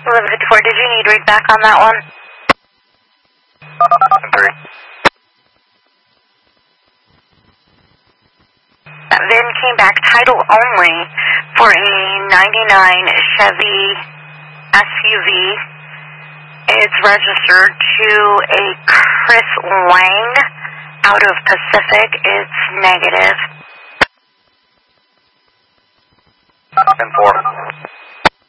1154, did you need read back on that one? 3. Then came back title only for a 99 Chevy SUV. It's registered to a Chris Lang out of Pacific. It's negative. 10-4.